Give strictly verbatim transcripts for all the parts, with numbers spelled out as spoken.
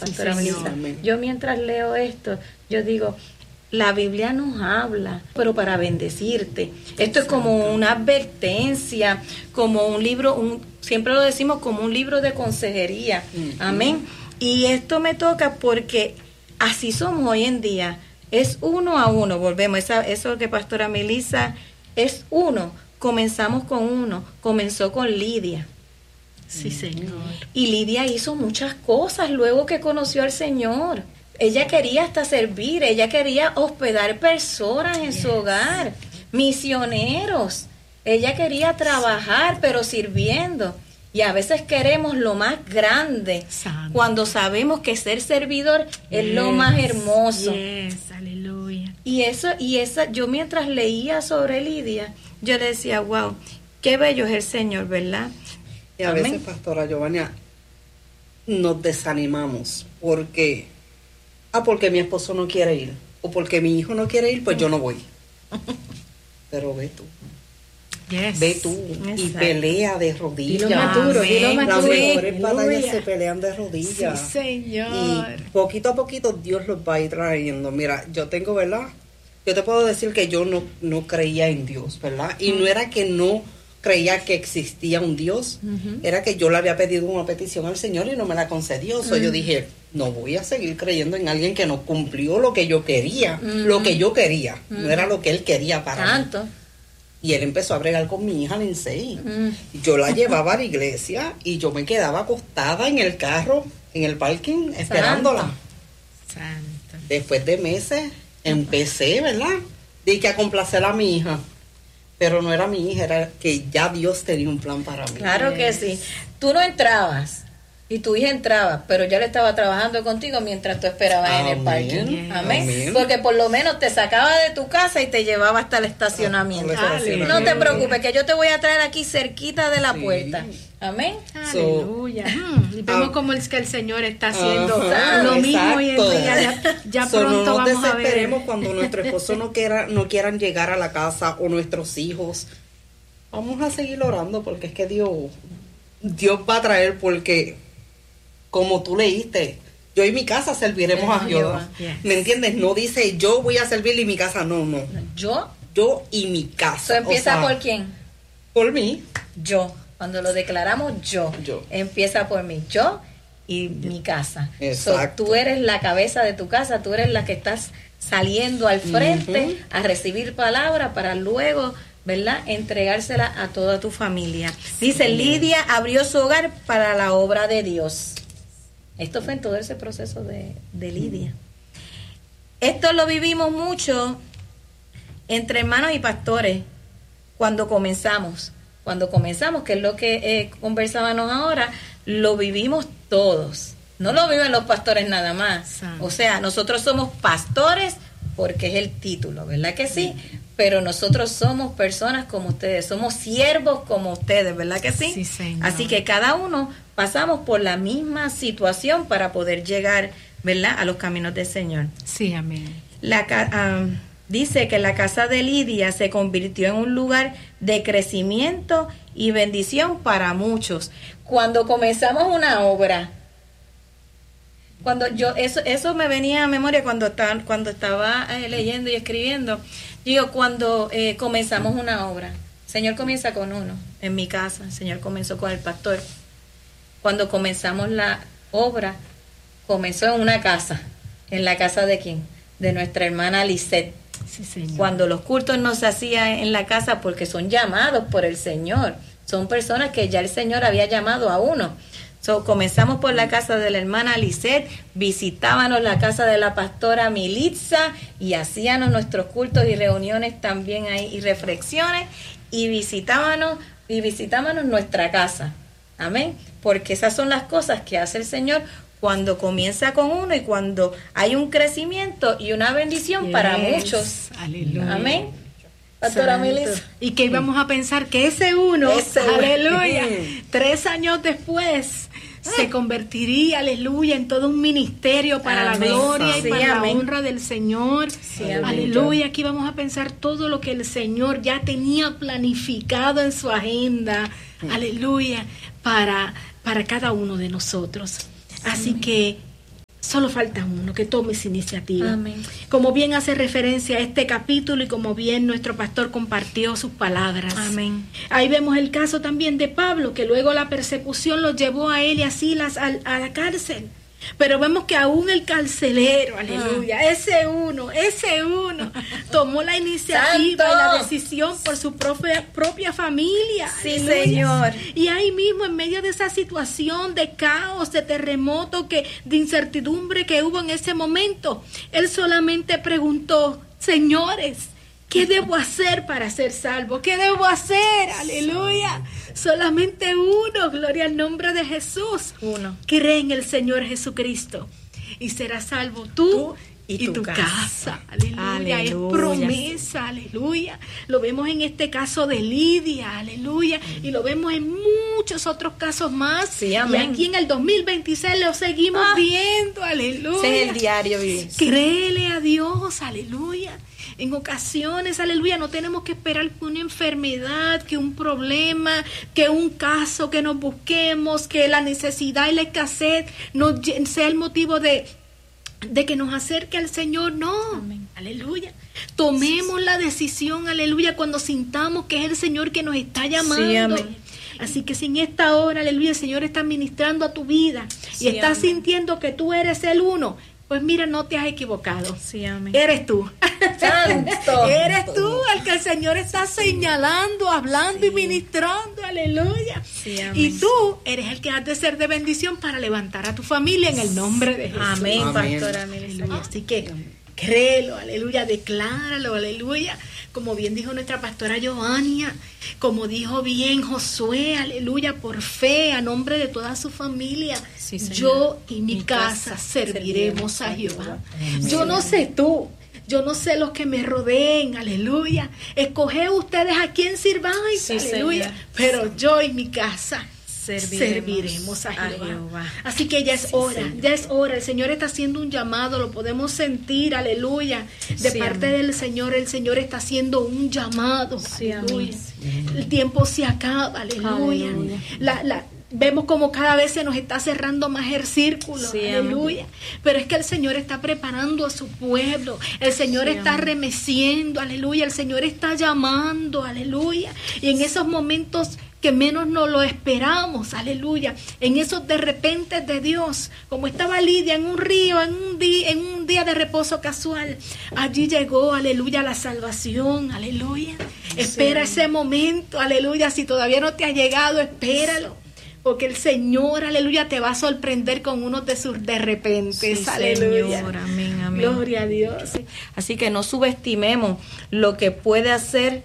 Pastora Sí, Melissa. Yo mientras leo esto, yo digo, la Biblia nos habla, pero para bendecirte. Esto es como una advertencia, como un libro, un, siempre lo decimos como un libro de consejería. Uh-huh. Amén. Y esto me toca porque así somos hoy en día. Es uno a uno, volvemos, esa, eso que Pastora Melissa, es uno. Comenzamos con uno, comenzó con Lidia. Sí, Señor. Y Lidia hizo muchas cosas luego que conoció al Señor. Ella quería hasta servir, ella quería hospedar personas en yes. su hogar, misioneros. Ella quería trabajar, pero sirviendo. Y a veces queremos lo más grande, Santo. Cuando sabemos que ser servidor yes. es lo más hermoso. Yes. Aleluya. Y eso, y esa, yo mientras leía sobre Lidia, yo le decía, wow, qué bello es el Señor, ¿verdad? Y a Amén. Veces, Pastora Giovanna, nos desanimamos porque... Ah, porque mi esposo no quiere ir, o porque mi hijo no quiere ir, pues yo no voy. Pero ve tú. Yes. Ve tú. Exacto. Y pelea de rodillas. Dilo maturo, dilo maturo. Las mejores batallas se pelean de rodillas. Sí, Señor. Y poquito a poquito Dios los va a ir trayendo. Mira, yo tengo, ¿verdad? Yo te puedo decir que yo no, no creía en Dios, ¿verdad? Y no era que no creía que existía un Dios, uh-huh. era que yo le había pedido una petición al Señor y no me la concedió. So uh-huh. yo dije, no voy a seguir creyendo en alguien que no cumplió lo que yo quería, uh-huh. lo que yo quería, uh-huh. no era lo que él quería para Tanto. mí. Y él empezó a bregar con mi hija Lindsay. Uh-huh. Yo la llevaba a la iglesia y yo me quedaba acostada en el carro, en el parking, Santo. esperándola. Santo. Después de meses empecé, ¿verdad? Dije a complacer a mi hija. Pero no era mi hija, era que ya Dios tenía un plan para mí. Claro que sí. Tú no entrabas y tu hija entraba, pero ya le estaba trabajando contigo mientras tú esperabas Amén. En el parking. Amén. Amén. Porque por lo menos te sacaba de tu casa y te llevaba hasta el estacionamiento. Ah, no te preocupes, que yo te voy a traer aquí cerquita de la sí. puerta. Amén. Aleluya. So, y vemos um, como es que el Señor está haciendo uh-huh, lo mismo hoy en día. Ya, ya so, pronto no nos vamos a ver. Desesperemos cuando nuestro esposo no quiera, no quieran llegar a la casa o nuestros hijos. Vamos a seguir orando porque es que Dios, Dios va a traer, porque como tú leíste, yo y mi casa serviremos a Jehová. Yes. ¿Me entiendes? No dice yo voy a servirle y mi casa, no, no. Yo. Yo y mi casa. ¿Eso empieza o sea, por quién? Por mí. Yo. Cuando lo declaramos, yo. yo. Empieza por mí. Yo y mi casa. Exacto. So, tú eres la cabeza de tu casa, tú eres la que estás saliendo al frente uh-huh. a recibir palabra para luego, ¿verdad?, entregársela a toda tu familia. Dice, sí. Lidia abrió su hogar para la obra de Dios. Esto fue en todo ese proceso de, de Lidia. Esto lo vivimos mucho entre hermanos y pastores cuando comenzamos. Cuando comenzamos, que es lo que eh, conversábamos ahora, lo vivimos todos. No lo viven los pastores nada más. O sea, nosotros somos pastores porque es el título, ¿verdad que sí? Pero nosotros somos personas como ustedes, somos siervos como ustedes, ¿verdad que sí? Sí, señor. Así que cada uno pasamos por la misma situación para poder llegar, ¿verdad?, a los caminos del Señor. Sí, amén. La um, dice que la casa de Lidia se convirtió en un lugar de crecimiento y bendición para muchos. Cuando comenzamos una obra, cuando yo eso eso me venía a memoria cuando estaba cuando estaba eh, leyendo y escribiendo. Digo, cuando eh, comenzamos una obra, el Señor comienza con uno. En mi casa, el Señor comenzó con el pastor. Cuando comenzamos la obra, comenzó en una casa. ¿En la casa de quién? De nuestra hermana Lisette. Sí, señor. Cuando los cultos no se hacían en la casa porque son llamados por el Señor. Son personas que ya el Señor había llamado a uno. So, comenzamos por la casa de la hermana Lisette, visitábamos la casa de la pastora Militza y hacíamos nuestros cultos y reuniones también ahí y reflexiones y visitábamos y visitábamos nuestra casa. Amén. Porque esas son las cosas que hace el Señor cuando comienza con uno y cuando hay un crecimiento y una bendición yes. para muchos. Aleluya. Amén. Pastora Melissa. Y que íbamos a pensar que ese uno, ese aleluya, uno. tres años después se convertiría, aleluya, en todo un ministerio para amén. La gloria sí, y para amén. La honra del Señor. Sí, aleluya, aquí vamos a pensar todo lo que el Señor ya tenía planificado en su agenda, sí. aleluya, para, para cada uno de nosotros. Así amén. Que Solo falta uno que tome esa iniciativa. Amén. Como bien hace referencia a este capítulo y como bien nuestro pastor compartió sus palabras. Amén. Ahí vemos el caso también de Pablo, que luego la persecución lo llevó a él y a Silas a, a la cárcel. Pero vemos que aún el carcelero, aleluya, ah. ese uno, ese uno, tomó la iniciativa ¡Santo! y la decisión por su propia, propia familia. Sí, aleluya. Señor. Y ahí mismo, en medio de esa situación de caos, de terremoto, que, de incertidumbre que hubo en ese momento, él solamente preguntó, señores, ¿qué debo hacer para ser salvo? ¿Qué debo hacer? Aleluya. Solamente uno, gloria al nombre de Jesús. Uno. Cree en el Señor Jesucristo y serás salvo tú, tú y, y tu, tu casa. casa. Aleluya. aleluya. Es promesa, aleluya. Lo vemos en este caso de Lidia, aleluya. Y lo vemos en muchos otros casos más. Sí, amén. Y aquí en el dos mil veintiséis lo seguimos ah. viendo, aleluya. Sí, en el diario vivimos. Créele a Dios, aleluya. En ocasiones, aleluya, no tenemos que esperar que una enfermedad, que un problema, que un caso, que nos busquemos, que la necesidad y la escasez nos, sea el motivo de, de que nos acerque al Señor. No, amén. Aleluya. Tomemos la decisión, aleluya, cuando sintamos que es el Señor que nos está llamando. Sí, amén. Así que si en esta hora, aleluya, el Señor está ministrando a tu vida sí, y estás amén. sintiendo que tú eres el uno, pues mira, no te has equivocado. Sí, amén. Eres tú. Santo. Eres tú el que el Señor está señalando, hablando sí. y ministrando. Aleluya. Sí, amén. Y tú eres el que has de ser de bendición para levantar a tu familia en el nombre de Jesús. Amén, amén. Pastora. Aleluya. Así que créelo, aleluya, decláralo, aleluya. Como bien dijo nuestra pastora Giovannia, como dijo bien Josué, aleluya, por fe, a nombre de toda su familia, sí, yo y mi, mi casa, casa serviremos, serviremos a Jehová. Amén. Yo no sé tú, yo no sé los que me rodeen, aleluya. Escoge ustedes a quién sirváis, sí, aleluya. Señor. Pero yo y mi casa serviremos, serviremos a, Jehová. a Jehová. Así que ya es sí, hora, Señor. ya es hora. El Señor está haciendo un llamado, lo podemos sentir, aleluya. De sí, parte amén. del Señor, el Señor está haciendo un llamado, sí, aleluya. Amén. El tiempo se acaba, aleluya. aleluya. La, la, vemos como cada vez se nos está cerrando más el círculo, sí, aleluya. Amén. Pero es que el Señor está preparando a su pueblo, el Señor sí, está amén. remeciendo, aleluya. El Señor está llamando, aleluya. Y en esos momentos que menos nos lo esperamos, aleluya, en esos de repente de Dios, como estaba Lidia en un río, en un día, en un día de reposo casual, allí llegó, aleluya, la salvación, aleluya. Sí. Espera ese momento, aleluya, si todavía no te ha llegado, espéralo. Porque el Señor, aleluya, te va a sorprender con uno de sus de repente. Sí, aleluya. Señor, amén, amén. Gloria a Dios. Así que no subestimemos lo que puede hacer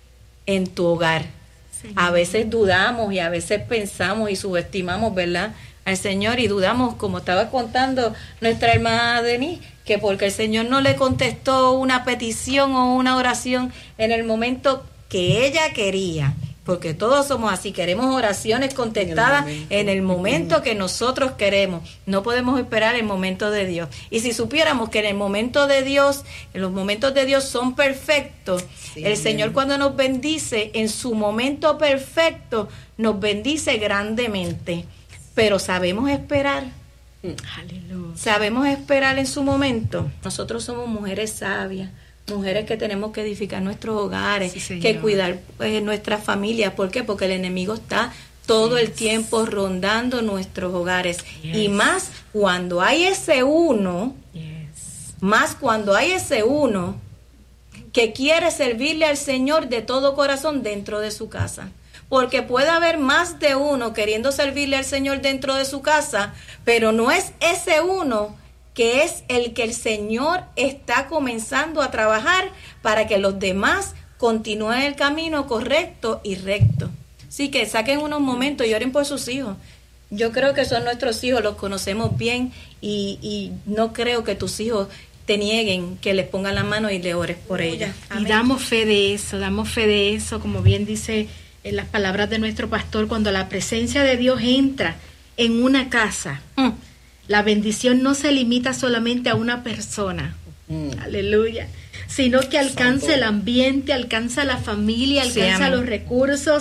en tu hogar. Señor. A veces dudamos y a veces pensamos y subestimamos, ¿verdad?, al Señor, y dudamos, como estaba contando nuestra hermana Denise, que porque el Señor no le contestó una petición o una oración en el momento que ella quería. Porque todos somos así, queremos oraciones contestadas en el, en el momento que nosotros queremos. No podemos esperar el momento de Dios. Y si supiéramos que en el momento de Dios, en los momentos de Dios son perfectos, sí, el Señor cuando nos bendice, en su momento perfecto, nos bendice grandemente. Pero sabemos esperar. Aleluya. Sabemos esperar en su momento. Nosotros somos mujeres sabias. Mujeres que tenemos que edificar nuestros hogares, sí, que cuidar eh, nuestras familias. ¿Por qué? Porque el enemigo está todo yes. el tiempo rondando nuestros hogares. Yes. Y más cuando hay ese uno, yes. más cuando hay ese uno que quiere servirle al Señor de todo corazón dentro de su casa. Porque puede haber más de uno queriendo servirle al Señor dentro de su casa, pero no es ese uno que es el que el Señor está comenzando a trabajar para que los demás continúen el camino correcto y recto. Así que saquen unos momentos y oren por sus hijos. Yo creo que son nuestros hijos, los conocemos bien y, y no creo que tus hijos te nieguen que les pongan la mano y le ores por ellos. Y damos fe de eso, damos fe de eso, como bien dice en las palabras de nuestro pastor, cuando la presencia de Dios entra en una casa, mm. la bendición no se limita solamente a una persona, mm. aleluya, sino que alcanza Santo. el ambiente, alcanza la familia, alcanza sí, los recursos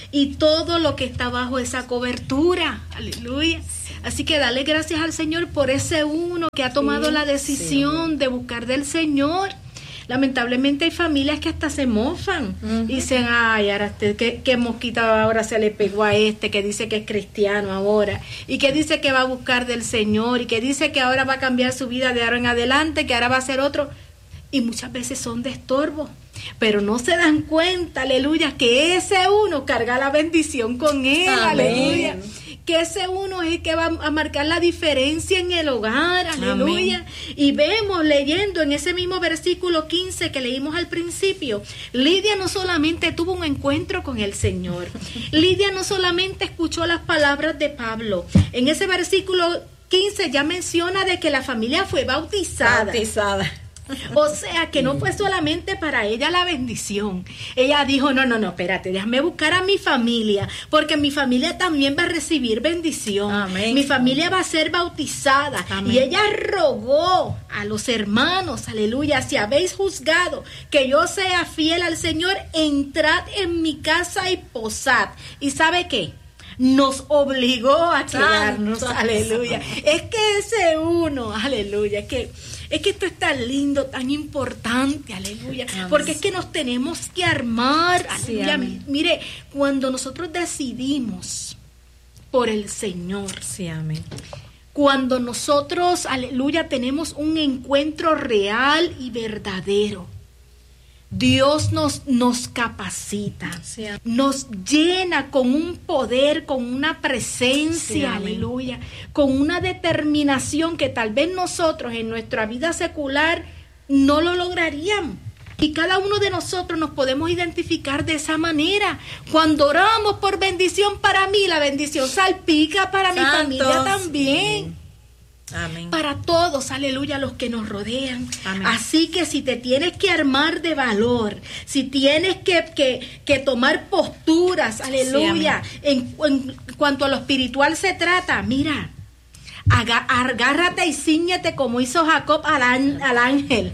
y todo lo que está bajo esa cobertura. Aleluya. Así que dale gracias al Señor por ese uno que ha tomado sí, la decisión sí. de buscar del Señor. Lamentablemente hay familias que hasta se mofan uh-huh. y dicen, ay, ahora este, ¿qué, qué mosquita ahora se le pegó a este que dice que es cristiano ahora y que dice que va a buscar del Señor y que dice que ahora va a cambiar su vida de ahora en adelante, que ahora va a ser otro, y muchas veces son de estorbo, pero no se dan cuenta, aleluya, que ese uno carga la bendición con él, amén. Aleluya, que ese uno es el que va a marcar la diferencia en el hogar, aleluya. Amén. Y vemos leyendo en ese mismo versículo quince que leímos al principio, Lidia no solamente tuvo un encuentro con el Señor, Lidia no solamente escuchó las palabras de Pablo, en ese versículo quince ya menciona de que la familia fue bautizada. Bautizada. O sea, que no fue solamente para ella la bendición. Ella dijo, no, no, no, espérate, déjame buscar a mi familia, porque mi familia también va a recibir bendición. Amén. Mi familia va a ser bautizada. Amén. Y ella rogó a los hermanos, aleluya, si habéis juzgado que yo sea fiel al Señor, entrad en mi casa y posad. ¿Y sabe qué? Nos obligó a quedarnos, Santo, aleluya. Santo. Es que ese uno, aleluya, que... Es que esto es tan lindo, tan importante, aleluya, amén. Porque es que nos tenemos que armar, aleluya. Sí, mire, cuando nosotros decidimos por el Señor, sí, amén. Cuando nosotros, aleluya, tenemos un encuentro real y verdadero, Dios nos, nos capacita, sí, nos llena con un poder, con una presencia, sí, aleluya, con una determinación que tal vez nosotros en nuestra vida secular no lo lograríamos. Y cada uno de nosotros nos podemos identificar de esa manera. Cuando oramos por bendición, para mí la bendición salpica para Santos. Mi familia también. Sí. Amén. Para todos, aleluya, los que nos rodean. Amén. Así que si te tienes que armar de valor, si tienes que, que, que tomar posturas, aleluya, sí, en, en cuanto a lo espiritual se trata, mira, agárrate y cíñete como hizo Jacob al, al ángel.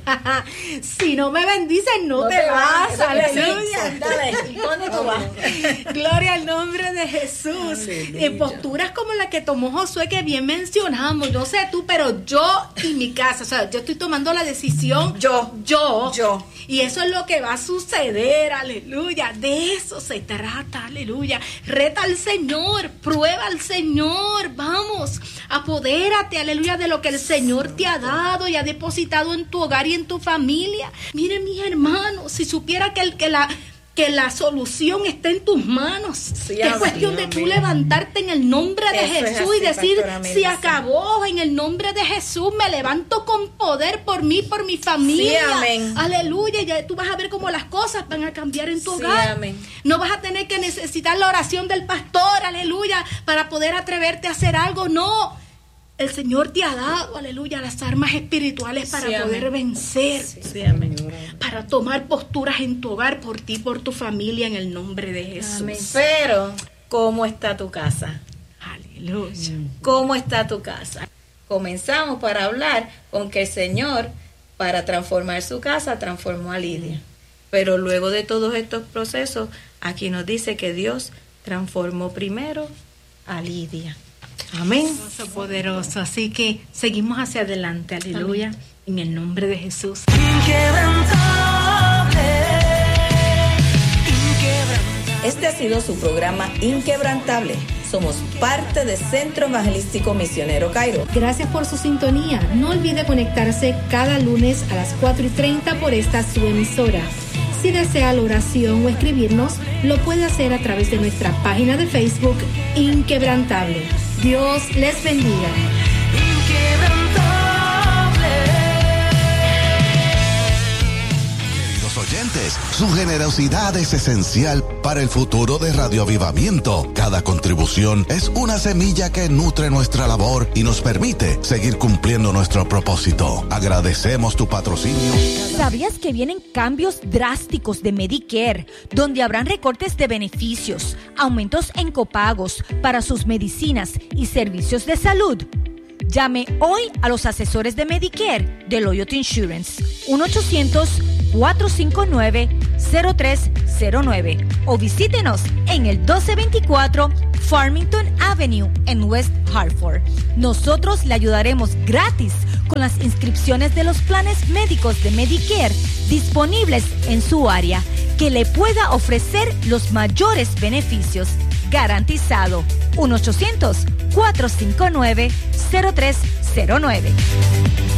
Si no me bendices, no, no te, te vas, vas. Aleluya. Dale, ¿y dónde tú vas? Gloria al nombre de Jesús. En posturas como la que tomó Josué, que bien mencionamos. No sé tú, pero yo y mi casa, o sea, yo estoy tomando la decisión. Yo, yo, yo. Y eso es lo que va a suceder, aleluya. De eso se trata, aleluya. Reta al Señor, prueba al Señor, vamos a poder. Apodérate, aleluya, de lo que el Señor te ha dado y ha depositado en tu hogar y en tu familia. Miren, mis hermanos, si supiera que, el, que, la, que la solución está en tus manos, sí, que es cuestión de tú levantarte en el nombre de Eso Jesús así, y decir, se acabó, en el nombre de Jesús me levanto con poder por mí, por mi familia. Sí, amén. Aleluya, ya tú vas a ver cómo las cosas van a cambiar en tu sí, hogar. Amén. No vas a tener que necesitar la oración del pastor, aleluya, para poder atreverte a hacer algo, no. El Señor te ha dado, aleluya, las armas espirituales para sí, poder vencer, sí, sí, amén. Para tomar posturas en tu hogar por ti, por tu familia, en el nombre de Jesús. Amén. Pero, ¿cómo está tu casa? Aleluya. ¿Cómo está tu casa? Comenzamos para hablar con que el Señor, para transformar su casa, transformó a Lidia. Pero luego de todos estos procesos, aquí nos dice que Dios transformó primero a Lidia. Amén. Poderoso, poderoso. Así que seguimos hacia adelante, aleluya. Amén. En el nombre de Jesús. Inquebrantable, inquebrantable. Este ha sido su programa Inquebrantable. Somos parte de Centro Evangelístico Misionero Cairo. Gracias por su sintonía. No olvide conectarse cada lunes a las cuatro y treinta por esta su emisora. Si desea la oración o escribirnos, lo puede hacer a través de nuestra página de Facebook Inquebrantable. Dios les bendiga. Queridos oyentes, su generosidad es esencial para el futuro de Radio Avivamiento. Cada contribución es una semilla que nutre nuestra labor y nos permite seguir cumpliendo nuestro propósito. Agradecemos tu patrocinio. ¿Sabías que vienen cambios drásticos de Medicare, donde habrán recortes de beneficios, aumentos en copagos para sus medicinas y servicios de salud? Llame hoy a los asesores de Medicare de Loyalty Insurance, uno ochocientos, cuatro cinco nueve, cero tres cero nueve o visítenos en el doce veinticuatro Farmington Avenue en West Hartford. Nosotros le ayudaremos gratis con las inscripciones de los planes médicos de Medicare disponibles en su área, que le pueda ofrecer los mayores beneficios. Garantizado. uno ochocientos, cuatro cinco nueve, cero tres cero nueve.